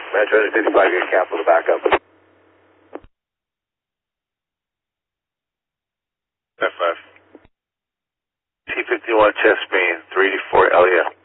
Metro 55, get cancel the backup. F5. T51 chest main, 384 Elliot.